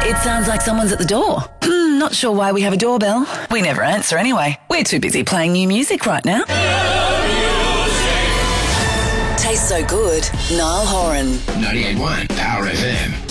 It sounds like someone's at the door. Not sure why we have a doorbell. We never answer anyway. We're too busy playing new music right now. Tastes so good. Niall Horan. 98.1 Power FM.